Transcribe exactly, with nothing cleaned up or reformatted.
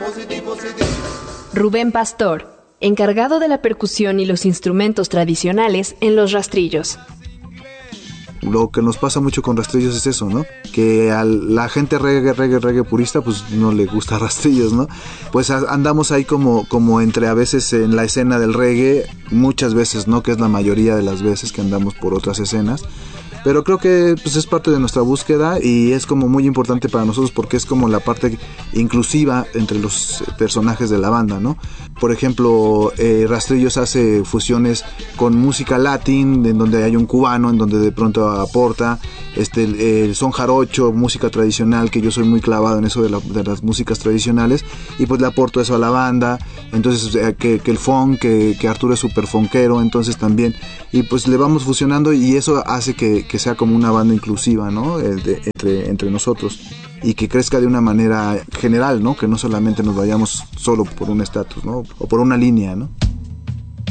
Rubén Pastor, encargado de la percusión y los instrumentos tradicionales en Los Rastrillos. Lo que nos pasa mucho con Rastrillos es eso, ¿no? Que a la gente reggae, reggae, reggae purista, pues no le gusta Rastrillos, ¿no? Pues andamos ahí como, como entre a veces en la escena del reggae, muchas veces, ¿no? Que es la mayoría de las veces que andamos por otras escenas. Pero creo que pues, es parte de nuestra búsqueda y es como muy importante para nosotros porque es como la parte inclusiva entre los personajes de la banda, ¿no? Por ejemplo, eh, Rastrillos hace fusiones con música latín, en donde hay un cubano, en donde de pronto aporta este, el, el son jarocho, música tradicional, que yo soy muy clavado en eso de, la, de las músicas tradicionales, y pues le aporto eso a la banda. Entonces eh, que, que el funk, que, que Arturo es súper funkero, entonces también, y pues le vamos fusionando y eso hace que que sea como una banda inclusiva, ¿no? De, entre, entre nosotros y que crezca de una manera general, ¿no? Que no solamente nos vayamos solo por un estatus, ¿no? O por una línea, ¿no?